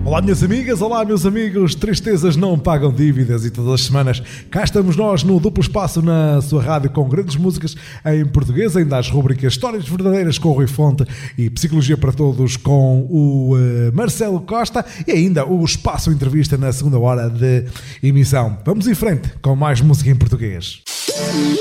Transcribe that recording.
Olá minhas amigas, olá meus amigos, tristezas não pagam dívidas e todas as semanas cá estamos nós no Duplo Espaço na sua rádio com grandes músicas em português, ainda as rubricas Histórias Verdadeiras com o Rui Fonte e Psicologia para Todos com o Marcelo Costa e ainda o Espaço Entrevista na segunda hora de emissão. Vamos em frente com mais música em português.